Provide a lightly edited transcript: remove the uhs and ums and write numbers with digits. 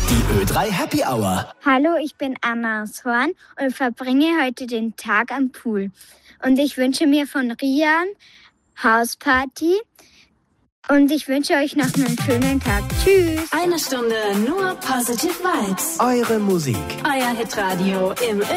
Die Ö3 Happy Hour. Hallo, ich bin Anna aus Horn und verbringe heute den Tag am Pool. Und ich wünsche mir von Rian Hausparty und ich wünsche euch noch einen schönen Tag. Tschüss. Eine Stunde nur Positive Vibes. Eure Musik. Euer Hitradio im